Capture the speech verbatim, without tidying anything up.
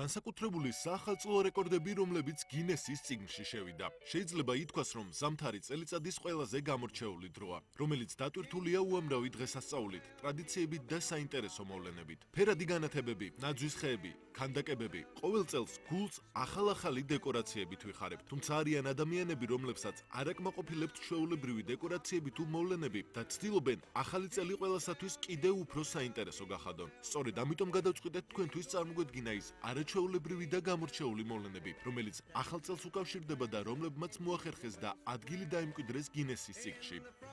განსაკუთრებული საახალწლო რეკორდები, რომლებიც გინესის წიგნში შევიდა. შეიძლება ითქვას, რომ ზამთარი წელიწადის ყველაზე გამორჩეული დროა, რომელიც დატვირთულია უამრავი დღესასწაულით, ტრადიციებით და საინტერესო მოვლენებით. ფერადი განათებები, ნაძვის ხეები, ქანდაკებები, ყოველ წელს გულს ახალ-ახალი დეკორაციებით ვიხარებთ. თუმცა არიან ადამიანები, რომლებსაც არ აკმაყოფილებთ ჩვეულებრივი დეკორაციები თუ მოვლენები და ცდილობენ ახალი წელი ყველასათვის კიდევ უფრო საინტერესო გახადონ. სწორედ ამიტომ გადავწყვიტეთ თქვენთვის წარმოგვედგინა ის არაჩვეულებრივი და გამორჩეული მოვლენები, რომელიც ახალ წელს უკავშირდება და რომლებმაც მოახერხეს და ადგილი დაემკვიდრეს გინესის წიგნში.